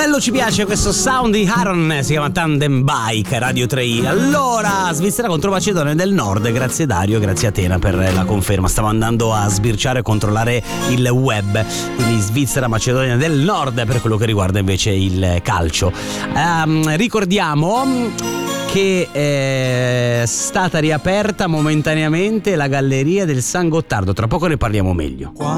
Bello, ci piace questo sound di Aaron, si chiama Tandem Bike, Radio 3i. Allora, Svizzera contro Macedonia del Nord, grazie Dario, grazie a Tena per la conferma. Stavo andando a sbirciare e controllare il web, quindi Svizzera, Macedonia del Nord per quello che riguarda invece il calcio. Ricordiamo che è stata riaperta momentaneamente la galleria del San Gottardo, tra poco ne parliamo meglio.